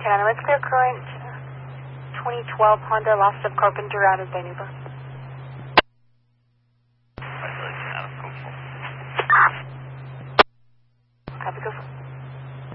Let's clear current 2012 Honda Lost of Carpenter out of Bay Neighbor.